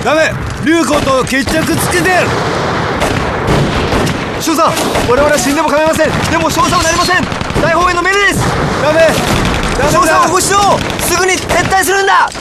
ダメ、龍子と決着つけてやる。 少佐、我々は死んでも構いません。でも少佐はなりません。大本営の命令です。 ダメ、 少佐を起こしろ。すぐに撤退するんだ。